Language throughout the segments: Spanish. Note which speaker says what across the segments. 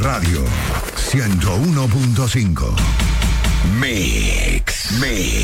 Speaker 1: Radio 101.5. Mix.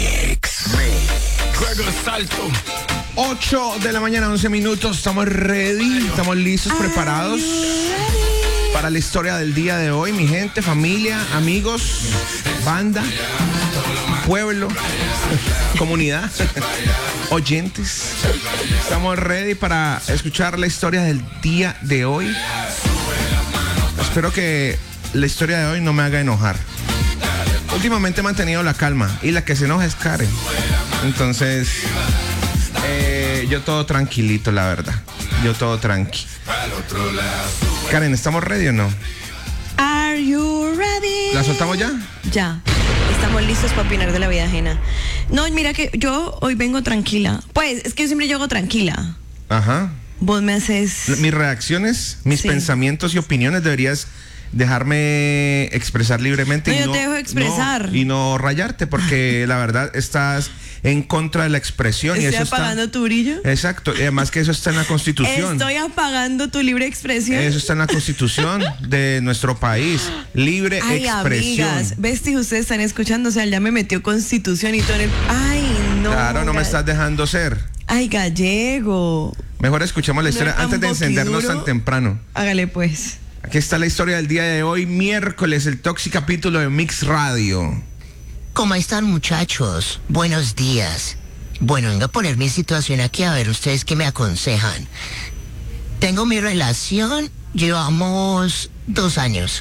Speaker 2: Juego Salto.
Speaker 3: 8 de la mañana, 11 minutos. Estamos ready, estamos listos, preparados para la historia del día de hoy, mi gente, familia, amigos, banda, pueblo, comunidad, oyentes. Estamos ready para escuchar la historia del día de hoy. Espero que la historia de hoy no me haga enojar. Últimamente he mantenido la calma y la que se enoja es Karen. Entonces, yo todo tranquilito, la verdad. Yo todo tranqui. Karen, ¿estamos ready o no?
Speaker 4: Are you ready?
Speaker 3: ¿La soltamos ya?
Speaker 4: Ya. Estamos listos para opinar de la vida ajena. No, mira que yo hoy vengo tranquila. Pues, es que yo siempre llego tranquila.
Speaker 3: Ajá.
Speaker 4: Vos me haces...
Speaker 3: Mis reacciones, mis
Speaker 4: Sí.
Speaker 3: pensamientos y opiniones deberías dejarme expresar libremente.
Speaker 4: No,
Speaker 3: y
Speaker 4: yo te dejo expresar.
Speaker 3: Y no rayarte, porque la verdad estás en contra de la expresión.
Speaker 4: Estoy
Speaker 3: y eso
Speaker 4: apagando tu brillo.
Speaker 3: Exacto, y además que eso está en la Constitución.
Speaker 4: Estoy apagando tu libre expresión.
Speaker 3: Eso está en la Constitución de nuestro país. Libre
Speaker 4: Ay,
Speaker 3: expresión.
Speaker 4: amigas, ves si ustedes están escuchando, o sea, ya me metió Constitución y todo en el... Ay, no.
Speaker 3: Claro, no me estás dejando ser.
Speaker 4: Ay, gallego.
Speaker 3: Mejor escuchemos la
Speaker 4: No
Speaker 3: historia
Speaker 4: es tan
Speaker 3: antes de encendernos
Speaker 4: boquiduro.
Speaker 3: tan temprano.
Speaker 4: Hágale pues.
Speaker 3: Aquí está la historia del día de hoy, miércoles, el Toxic capítulo de Mix Radio.
Speaker 5: ¿Cómo están, muchachos? Buenos días. Bueno, vengo a poner mi situación aquí a ver ustedes qué me aconsejan. Tengo mi relación, llevamos 2 años.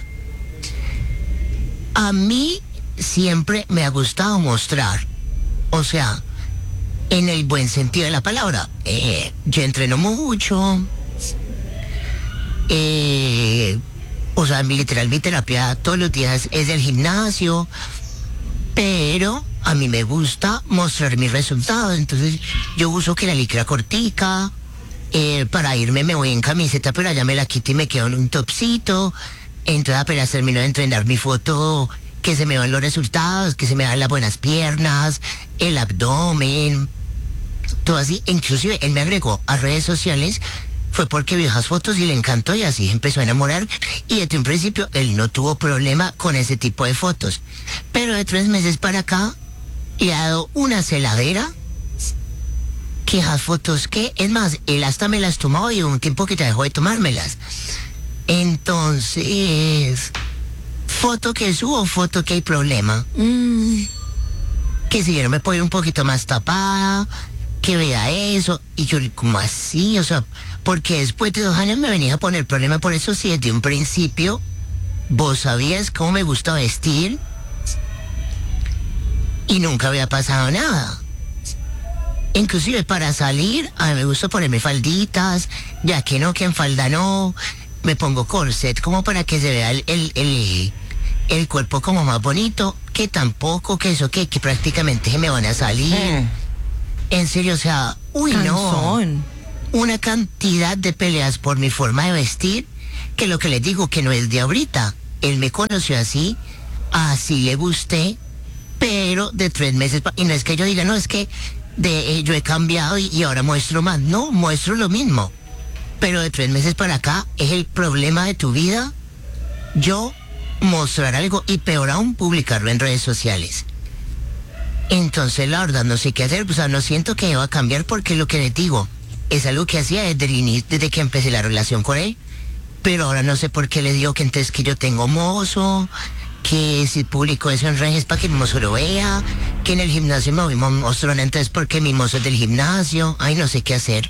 Speaker 5: A mí siempre me ha gustado mostrar, o sea, en el buen sentido de la palabra. Yo entreno mucho. O sea, literal, mi terapia todos los días es del gimnasio. Pero a mí me gusta mostrar mis resultados. Entonces yo uso que la licra cortica. Para irme me voy en camiseta, pero allá me la quito y me quedo en un topsito. Entonces apenas termino de entrenar mi foto, que se me van los resultados, que se me dan las buenas piernas, el abdomen, todo así. Inclusive él me agregó a redes sociales. Fue porque vio esas fotos y le encantó y así empezó a enamorar. Y desde un principio él no tuvo problema con ese tipo de fotos. Pero de 3 meses para acá le ha dado una celadera. Que esas fotos que, es más, él hasta me las tomó y hubo un tiempo que te dejó de tomármelas. Entonces, foto que subo, foto que hay problema. Que si yo me puedo ir un poquito más tapada, que vea eso. Y yo, ¿cómo así? O sea, porque después de 2 años me venía a poner problema por eso. Si desde un principio vos sabías cómo me gusta vestir y nunca había pasado nada. Inclusive para salir, a mí me gusta ponerme falditas, ya que no, que en falda no. Me pongo corset como para que se vea el cuerpo como más bonito, que tampoco, que eso, que prácticamente se me van a salir. En serio, o sea, uy,
Speaker 4: Cansón.
Speaker 5: no. Una cantidad de peleas por mi forma de vestir, que lo que les digo que no es de ahorita. Él me conoció así le gusté, pero de 3 meses, y no es que yo diga, no, es que yo he cambiado y ahora muestro más. No, muestro lo mismo. Pero de 3 meses para acá es el problema de tu vida. Yo mostrar algo y peor aún publicarlo en redes sociales. Entonces la verdad no sé qué hacer, o sea, no siento que va a cambiar porque lo que les digo es algo que hacía desde el inicio, desde que empecé la relación con él. Pero ahora no sé por qué le digo que entonces que yo tengo mozo, que si publico eso en redes para que mi mozo lo vea, que en el gimnasio me voy mostrando entonces porque mi mozo es del gimnasio. Ay, no sé qué hacer.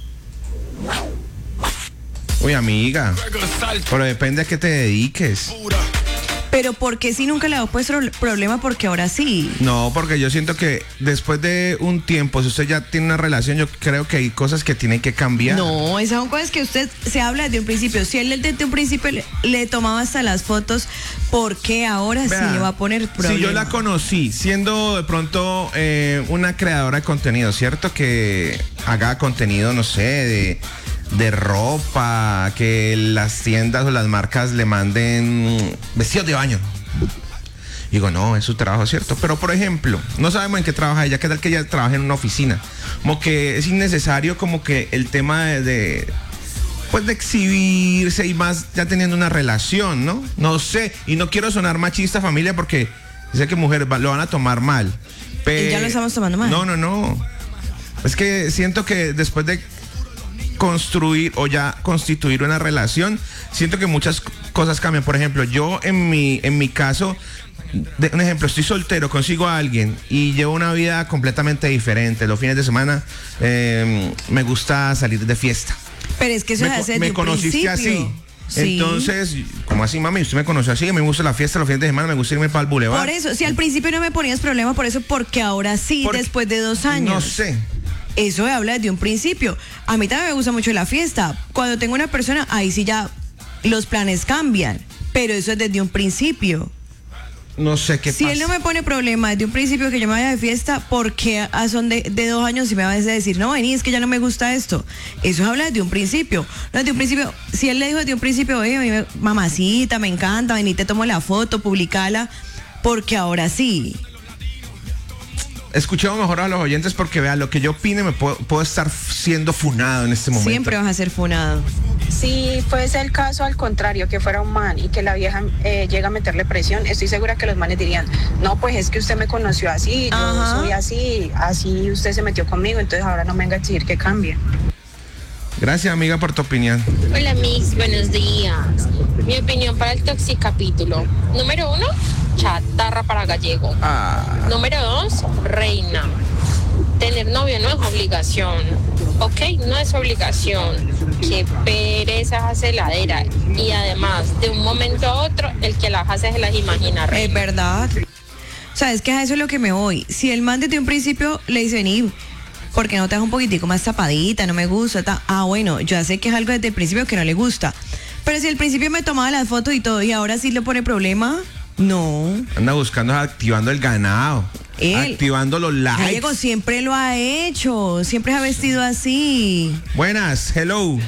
Speaker 3: Uy, amiga,
Speaker 2: Juego Salto.
Speaker 3: pero depende a qué te dediques.
Speaker 4: Pero ¿por qué si nunca le ha puesto problema? Porque ahora sí.
Speaker 3: No, porque yo siento que después de un tiempo, si usted ya tiene una relación, yo creo que hay cosas que tienen que cambiar.
Speaker 4: No, esas son cosas que usted se habla desde un principio. Si él desde un principio le tomaba hasta las fotos, ¿por qué ahora sí
Speaker 3: Vea,
Speaker 4: le va a poner problema?
Speaker 3: Si yo la conocí siendo de pronto una creadora de contenido, ¿cierto? Que haga contenido, no sé, de ropa, que las tiendas o las marcas le manden vestidos de baño. Digo, no, es su trabajo, ¿cierto? Pero, por ejemplo, no sabemos en qué trabaja ella, qué tal que ella trabaja en una oficina. Como que es innecesario como que el tema de pues de exhibirse y más ya teniendo una relación, ¿no? No sé, y no quiero sonar machista, familia, porque sé que mujeres lo van a tomar mal.
Speaker 4: Y ya lo estamos tomando mal.
Speaker 3: No. Es que siento que después de construir o ya constituir una relación, siento que muchas cosas cambian. Por ejemplo, yo en mi caso, un ejemplo, estoy soltero, consigo a alguien y llevo una vida completamente diferente. Los fines de semana me gusta salir de fiesta.
Speaker 4: Pero es que eso es
Speaker 3: me conociste así.
Speaker 4: Sí.
Speaker 3: Entonces, como así, mami? Usted me conoció así, me gusta la fiesta los fines de semana, me gusta irme para el bulevar.
Speaker 4: Por eso, si al principio no me ponías problema, por eso, porque ahora sí, después de 2 años.
Speaker 3: No sé.
Speaker 4: Eso habla desde un principio. A mí también me gusta mucho la fiesta. Cuando tengo una persona, ahí sí ya los planes cambian. Pero eso es desde un principio.
Speaker 3: No sé qué pasa.
Speaker 4: Si él no me pone problema desde un principio que yo me vaya de fiesta, ¿por qué son de 2 años y me va a decir, no, vení, es que ya no me gusta esto? Eso habla desde un principio. No, desde un principio, si él le dijo desde un principio, oye, mamacita, me encanta, vení, te tomo la foto, publicala, porque ahora sí.
Speaker 3: Escuchemos mejor a los oyentes porque vean, lo que yo opine me puedo estar siendo funado en este momento.
Speaker 4: Siempre vas a ser funado.
Speaker 1: Si fuese el caso al contrario, que fuera un man y que la vieja llega a meterle presión, estoy segura que los manes dirían, no, pues es que usted me conoció así, yo soy así usted se metió conmigo, entonces ahora no me venga a exigir que cambie.
Speaker 3: Gracias, amiga, por tu opinión.
Speaker 2: Hola, Mix, buenos días. Mi opinión para el toxicapítulo. Número 1, chatarra para gallego. Número 2, reina. Tener novio no es obligación. Ok, no es obligación. Qué pereza esa celadera. Y además, de un momento a otro, el que las hace se las imagina.
Speaker 4: Es verdad. O sea, es que a eso es lo que me voy. Si el man desde un principio le dice, vení, ¿por qué no te das un poquitico más tapadita? No me gusta. Bueno, yo sé que es algo desde el principio que no le gusta. Pero si al principio me tomaba las fotos y todo y ahora sí le pone problema, no.
Speaker 3: Anda buscando, activando el ganado. Activando los likes.
Speaker 4: Gallego siempre lo ha hecho, siempre ha vestido así.
Speaker 3: Buenas, hello.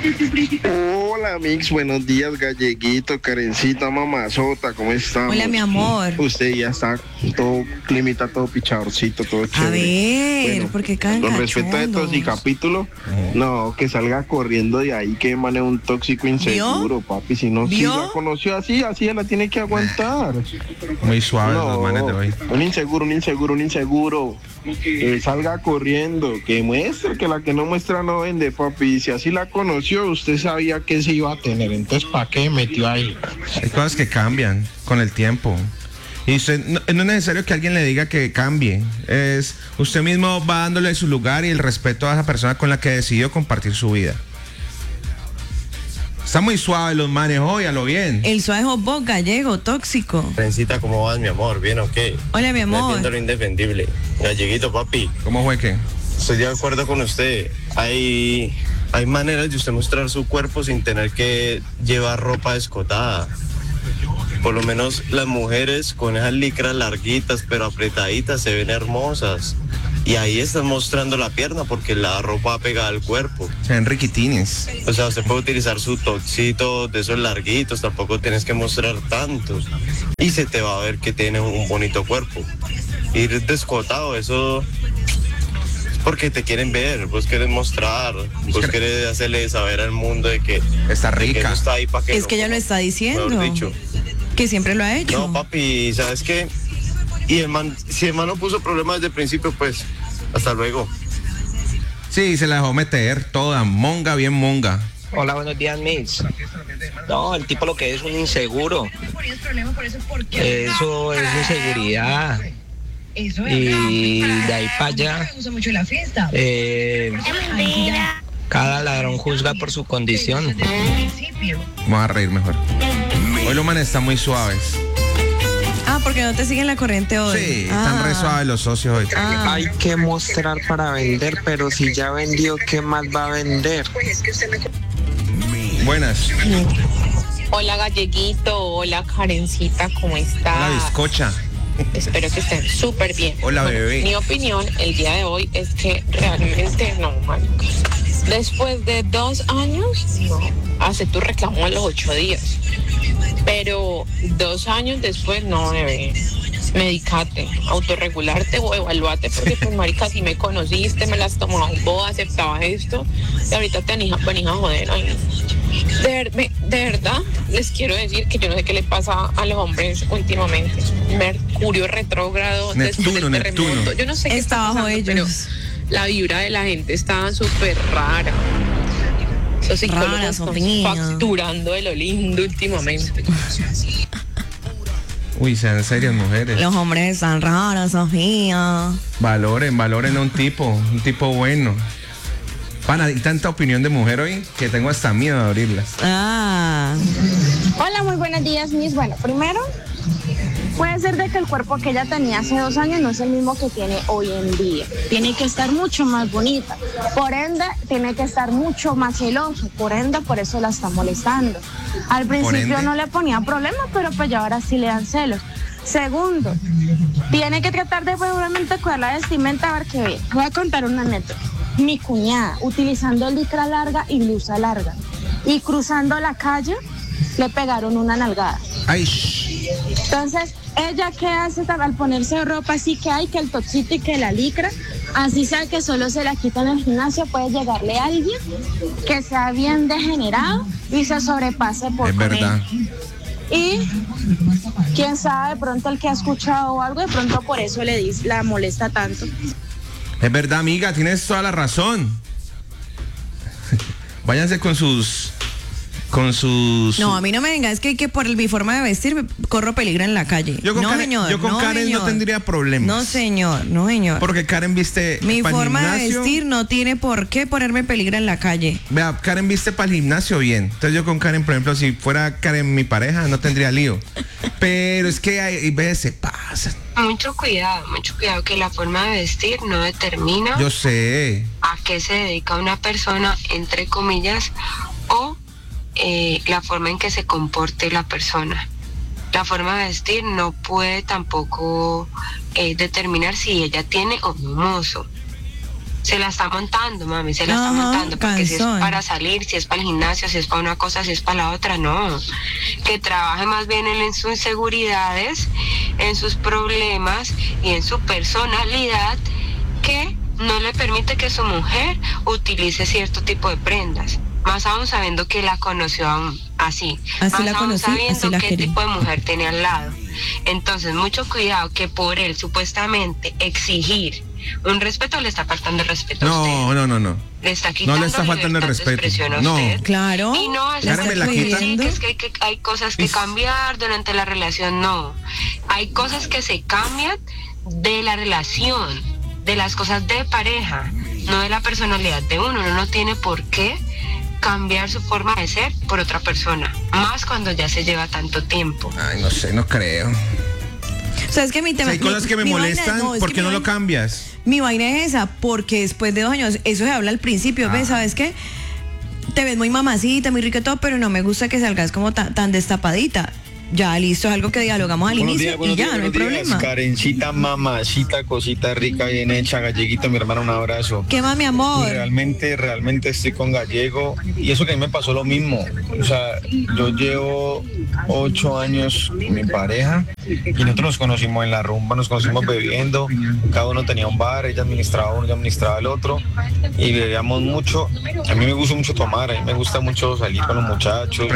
Speaker 6: Hola, Mix, buenos días, Galleguito, Karencita, mamazota, ¿cómo estamos?
Speaker 4: Hola, mi amor.
Speaker 6: Usted ya está todo, climita todo pichadorcito, todo chévere.
Speaker 4: A ver,
Speaker 6: bueno,
Speaker 4: porque caen
Speaker 6: con respecto a
Speaker 4: cachondos.
Speaker 6: estos y capítulo, no, que salga corriendo de ahí, que mane un tóxico inseguro, papi, si no, si la conoció así la tiene que aguantar.
Speaker 3: Muy suaves los manes de hoy.
Speaker 6: Un inseguro. Que salga corriendo, que muestre, que la que no muestra no vende, papi. Si así la conoció, usted sabía que se iba a tener, entonces ¿para qué metió ahí?
Speaker 3: Hay cosas que cambian con el tiempo. Y usted, no es necesario que alguien le diga que cambie. Es usted mismo va dándole su lugar y el respeto a esa persona con la que decidió compartir su vida. Está muy suave los manes hoy, a lo bien.
Speaker 4: El suave es vos, Gallego, tóxico.
Speaker 7: Frencita, ¿cómo vas, mi amor? ¿Bien o qué?
Speaker 4: Hola, mi amor.
Speaker 7: Viendo lo indefendible. Galleguito, papi.
Speaker 3: ¿Cómo fue que?
Speaker 7: Estoy de acuerdo con usted. Hay maneras de usted mostrar su cuerpo sin tener que llevar ropa escotada. Por lo menos las mujeres con esas licras larguitas pero apretaditas se ven hermosas. Y ahí están mostrando la pierna porque la ropa pega al cuerpo.
Speaker 3: Se ven riquitines.
Speaker 7: O sea, usted puede utilizar su toxito de esos larguitos, tampoco tienes que mostrar tantos. Y se te va a ver que tiene un bonito cuerpo. Ir descotado, eso es porque te quieren ver, vos querés mostrar, vos querés hacerle saber al mundo de que
Speaker 3: está rica.
Speaker 7: De que no está ahí para que
Speaker 4: es que ella lo está diciendo.
Speaker 7: Dicho.
Speaker 4: Que siempre lo ha hecho.
Speaker 7: No, papi, ¿sabes qué? Y el man, si el man no puso problemas desde el principio, pues, hasta luego.
Speaker 3: Sí, se la dejó meter toda, monga, bien monga.
Speaker 8: Hola, buenos días, Mix. No, el tipo lo que es un inseguro. Eso es inseguridad. Y de ahí para allá, cada ladrón juzga por su condición.
Speaker 3: Vamos a reír mejor. Hoy los manes están muy suaves.
Speaker 4: Porque no te siguen la corriente hoy.
Speaker 3: Sí, están re suaves los socios hoy.
Speaker 9: Hay que mostrar para vender, pero si ya vendió, ¿qué más va a vender?
Speaker 3: Buenas.
Speaker 2: Hola, Galleguito. Hola, Karencita, ¿cómo estás?
Speaker 3: Hola, bizcocha.
Speaker 2: Espero que estén súper bien.
Speaker 3: Hola, bebé.
Speaker 2: Mi opinión el día de hoy es que realmente no, marica. Después de 2 años, no. Hace tu reclamo a los 8 días. Pero 2 años después, no, bebé. medicate, autorregularte o evaluate, porque pues marica, si me conociste, me las tomabas vos, aceptabas esto, y ahorita te venís a joder. Ay, de verdad, les quiero decir que yo no sé qué le pasa a los hombres últimamente. Mercurio retrógrado, después del terremoto, yo no sé qué está pasando, pero la vibra de la gente está súper rara. Los psicólogos están facturando de lo lindo últimamente.
Speaker 3: Uy, sean serias, mujeres.
Speaker 4: Los hombres están raros, Sofía.
Speaker 3: Valoren a un tipo bueno. Pana, hay tanta opinión de mujer hoy que tengo hasta miedo de abrirlas.
Speaker 10: Hola, muy buenos días, Miss. Bueno, primero, puede ser de que el cuerpo que ella tenía hace 2 años no es el mismo que tiene hoy en día. Tiene que estar mucho más bonita. Por ende, tiene que estar mucho más celoso. Por ende, por eso la está molestando. Al principio no le ponía problema, pero pues ya ahora sí le dan celos. Segundo, tiene que tratar de probablemente cuidar la vestimenta. A ver qué ve. Voy a contar una anécdota. Mi cuñada, utilizando licra larga y blusa larga, y cruzando la calle, le pegaron una nalgada.
Speaker 3: Ay.
Speaker 10: Entonces, ella qué hace al ponerse ropa así que hay que el toxito y que la licra, así sea que solo se la quita en el gimnasio, puede llegarle a alguien que sea bien degenerado y se sobrepase por
Speaker 3: es verdad.
Speaker 10: Y quién sabe, de pronto el que ha escuchado algo, de pronto por eso la molesta tanto.
Speaker 3: Es verdad, amiga, tienes toda la razón. Váyanse con sus... No,
Speaker 4: a mí no me venga, es que por mi forma de vestir corro peligro en la calle.
Speaker 3: Yo con Karen no tendría problemas.
Speaker 4: No, señor.
Speaker 3: Porque Karen viste
Speaker 4: mi forma de vestir no tiene por qué ponerme peligro en la calle.
Speaker 3: Vea, Karen viste para el gimnasio bien. Entonces yo con Karen, por ejemplo, si fuera Karen mi pareja, no tendría lío. Pero es que hay veces se pasan.
Speaker 11: Mucho cuidado que la forma de vestir no determina.
Speaker 3: Yo sé.
Speaker 11: A qué se dedica una persona, entre comillas, o la forma en que se comporte la persona. La forma de vestir no puede tampoco determinar si ella tiene o no mozo. Se la está montando, mami, está montando, porque si es para salir, si es para el gimnasio, si es para una cosa, si es para la otra, no. Que trabaje más bien en sus inseguridades, en sus problemas y en su personalidad, que no le permite que su mujer utilice cierto tipo de prendas. Más aún sabiendo que la conoció así. Más aún sabiendo qué tipo de mujer tiene al lado. Entonces, mucho cuidado que por él supuestamente exigir un respeto le está faltando el respeto a usted.
Speaker 3: No.
Speaker 11: Le está quitando
Speaker 3: no le está faltando el respeto.
Speaker 11: No,
Speaker 4: claro.
Speaker 11: Y no es que hay cosas que cambiar durante la relación. No. Hay cosas que se cambian de la relación, de las cosas de pareja, no de la personalidad de uno. Uno no tiene por qué cambiar su forma de ser por otra persona, más cuando ya se lleva tanto tiempo.
Speaker 3: Ay, no sé, no creo.
Speaker 4: O sea, es que mi tema...
Speaker 3: hay cosas que me molestan, ¿por qué no lo cambias?
Speaker 4: Mi vaina es esa, porque después de 2 años, eso se habla al principio, ¿ves? ¿Sabes qué? Te ves muy mamacita, muy rica y todo, pero no me gusta que salgas como tan destapadita. Ya, listo, es algo que dialogamos al inicio y ya, no hay problema.
Speaker 12: Karencita, mamacita, cosita rica, bien hecha, Galleguito, mi hermana, un abrazo.
Speaker 4: ¿Qué más, mi amor?
Speaker 12: Realmente estoy con Gallego, y eso que a mí me pasó lo mismo. O sea, yo llevo 8 años con mi pareja, y nosotros nos conocimos en la rumba, nos conocimos bebiendo, cada uno tenía un bar, ella administraba uno, yo administraba el otro, y bebíamos mucho. A mí me gusta mucho tomar, a mí me gusta mucho salir con los muchachos.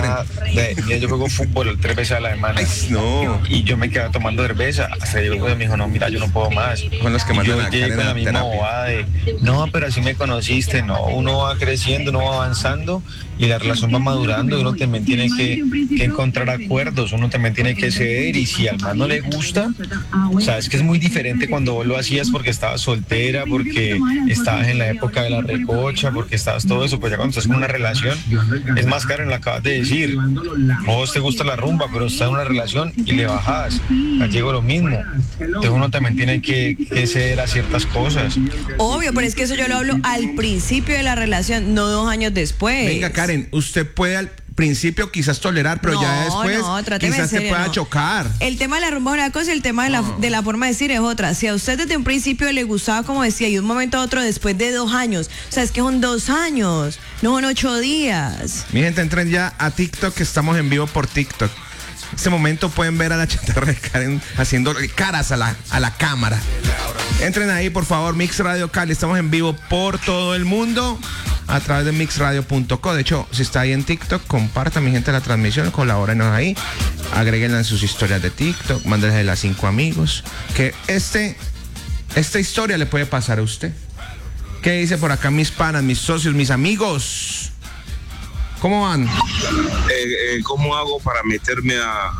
Speaker 12: Yo juego fútbol 3 veces a la semana.
Speaker 3: Ay, no.
Speaker 12: Y yo me quedaba tomando cerveza hasta que me dijo, no, mira, yo no puedo más.
Speaker 3: Con los que mandan
Speaker 12: yo llegué con la misma bobada de, no, pero así me conociste. No, uno va creciendo, uno va avanzando y la relación va madurando, y uno también tiene que encontrar acuerdos, uno también tiene que ceder, y si al man no le gusta, sabes que es muy diferente cuando vos lo hacías porque estabas soltera, porque estabas en la época de la recocha, porque estabas todo eso, pues ya cuando estás en una relación, es más caro, lo acabas de decir, vos te gusta la rumba, pero estás en una relación y le bajás, Gallego lo mismo, entonces uno también tiene que ceder a ciertas cosas.
Speaker 4: Obvio, pero es que eso yo lo hablo al principio de la relación, no 2 años después.
Speaker 3: Venga, Karen, usted puede al principio quizás tolerar, pero ya después quizás te pueda chocar.
Speaker 4: El tema de la rumba es una cosa, el tema de la forma de decir es otra. Si a usted desde un principio le gustaba, como decía, y de un momento a otro después de 2 años, o sea, es que son 2 años, no son 8 días.
Speaker 3: Mi gente, entren ya a TikTok, que estamos en vivo por TikTok. este momento pueden ver a la chatarra de Karen haciendo caras a la cámara. Entren ahí, por favor, Mix Radio Cali. Estamos en vivo por todo el mundo a través de mixradio.co. De hecho, si está ahí en TikTok, compartan, mi gente, la transmisión, colabórenos ahí, agréguenla en sus historias de TikTok, mándenle a las 5 amigos, que esta historia le puede pasar a usted. ¿Qué dice por acá mis panas, mis socios, mis amigos? ¿Cómo van?
Speaker 13: ¿Cómo hago para meterme a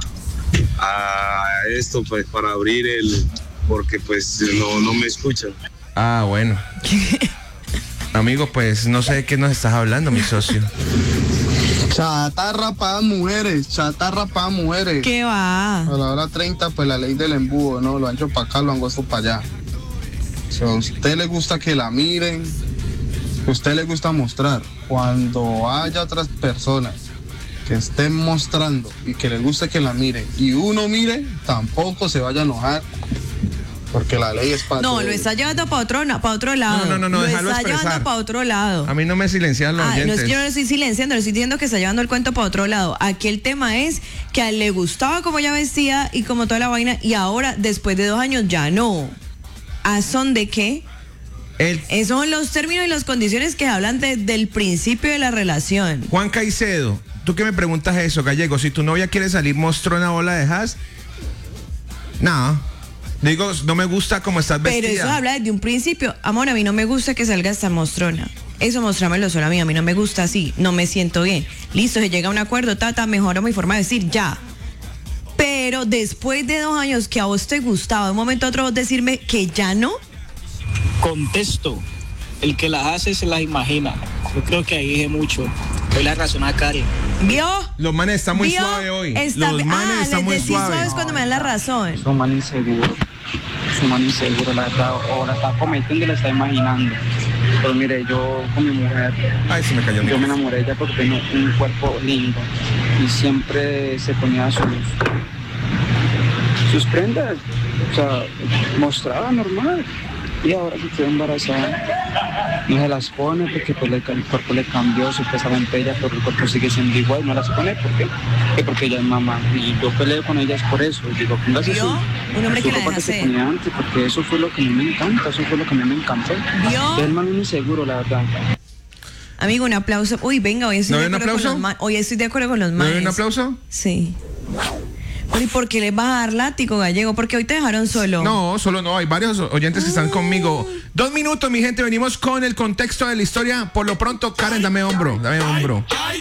Speaker 13: esto, pues, para abrir porque pues no me escuchan?
Speaker 3: Ah, bueno. Amigo, pues no sé de qué nos estás hablando, mi socio.
Speaker 14: Chatarra para mujeres.
Speaker 4: ¿Qué va?
Speaker 14: A la hora 30, pues la ley del embudo, ¿no? Lo ancho para acá, lo angosto para allá. Si a usted le gusta que la miren, a usted le gusta mostrar. Cuando haya otras personas que estén mostrando y que les guste que la miren y uno mire, tampoco se vaya a enojar, porque la ley es para
Speaker 4: No,
Speaker 14: todos.
Speaker 4: lo está llevando para otro lado.
Speaker 3: No,
Speaker 4: lo
Speaker 3: déjalo
Speaker 4: está
Speaker 3: expresar.
Speaker 4: llevando para otro lado.
Speaker 3: A mí no me silencian los
Speaker 4: No
Speaker 3: oyentes.
Speaker 4: es que yo no lo estoy silenciando, le estoy diciendo que está llevando el cuento para otro lado. Aquí el tema es que a él le gustaba como ella vestía y como toda la vaina, y ahora, después de 2 años, ya no. ¿A son de qué? Esos son los términos y las condiciones que hablan del principio de la relación.
Speaker 3: Juan Caicedo, ¿tú qué me preguntas eso, Gallego? Si tu novia quiere salir mostrona, ¿vos la dejas? No. Digo, no me gusta cómo estás vestida.
Speaker 4: Pero eso habla desde un principio. Amor, a mí no me gusta que salga esta mostrona. Eso mostrámelo solo a mí no me gusta así, no me siento bien. Listo, se llega a un acuerdo, mejoro mi forma de decir, ya. Pero después de 2 años que a vos te gustaba, de un momento a otro vos decirme que ya no.
Speaker 15: Contesto, el que las hace se las imagina. Yo creo que ahí dije mucho. Doy la razón a Karen.
Speaker 4: ¿Vio?
Speaker 3: Los manes están muy
Speaker 4: ¿Vio?
Speaker 3: suaves hoy.
Speaker 4: Está,
Speaker 3: Los manes están muy
Speaker 4: suaves cuando me dan la razón.
Speaker 9: Son man inseguro, la verdad, o la está cometiendo y la está imaginando. Pero mire, yo con mi mujer,
Speaker 3: ay, se me cayó
Speaker 9: yo me enamoré de ella porque tiene un cuerpo lindo y siempre se ponía sus prendas, o sea, mostraba normal. Y ahora que estoy embarazada, no se las pone porque pues, el cuerpo le cambió supuestamente ella, pero el cuerpo sigue siendo igual, no las pone. ¿Por qué? Porque ella es mamá y yo peleo con ellas por eso. Y digo, póngase su ropa que se ponía antes, porque eso fue lo que a mí me encanta, eso fue lo que a mí me encantó. Es el man inseguro, la verdad.
Speaker 4: Amigo, un aplauso. Uy, venga, hoy estoy de acuerdo con los manes. Hoy estoy de acuerdo con los manes.
Speaker 3: ¿No hay un aplauso?
Speaker 4: Sí. ¿Y por qué les vas a dar látigo, Gallego? Porque hoy te dejaron solo.
Speaker 3: No, solo no. Hay varios oyentes que están conmigo. 2 minutos, mi gente. Venimos con el contexto de la historia. Por lo pronto, Karen, dame hombro.